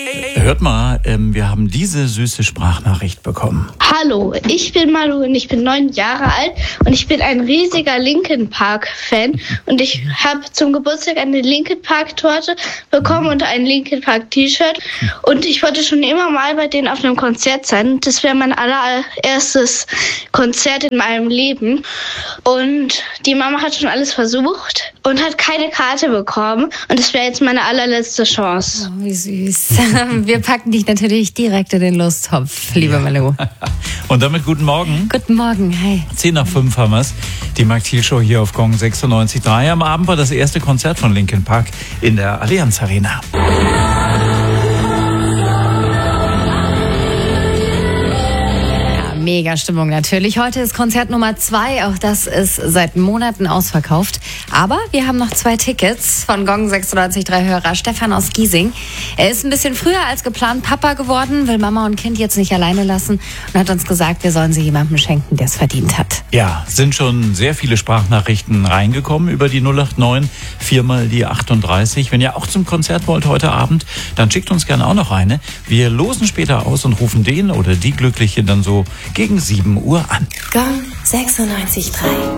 Hört mal, wir haben diese süße Sprachnachricht bekommen. Hallo, ich bin Malu und ich bin 9 Jahre alt und ich bin ein riesiger Linkin Park Fan und ich habe zum Geburtstag eine Linkin Park Torte bekommen und ein Linkin Park T-Shirt und ich wollte schon immer mal bei denen auf einem Konzert sein. Das wäre mein allererstes Konzert in meinem Leben und die Mama hat schon alles versucht und hat keine Karte bekommen und das wäre jetzt meine allerletzte Chance. Oh, wie süß. Wir packen dich natürlich direkt in den Lostopf, liebe Malu. Und damit guten Morgen. Guten Morgen, hi. 10:05 haben wir's. Die Mark Thiel Show hier auf Gong 96.3. Am Abend war das erste Konzert von Linkin Park in der Allianz Arena. Mega Stimmung natürlich. Heute ist Konzert Nummer 2. Auch das ist seit Monaten ausverkauft. Aber wir haben noch 2 Tickets von Gong 96.3 Hörer Stefan aus Giesing. Er ist ein bisschen früher als geplant Papa geworden, will Mama und Kind jetzt nicht alleine lassen und hat uns gesagt, wir sollen sie jemandem schenken, der es verdient hat. Ja, sind schon sehr viele Sprachnachrichten reingekommen über die 089 4 die 38. Wenn ihr auch zum Konzert wollt heute Abend, dann schickt uns gerne auch noch eine. Wir losen später aus und rufen den oder die Glückliche dann so gegen 7 Uhr an. Gong 96.3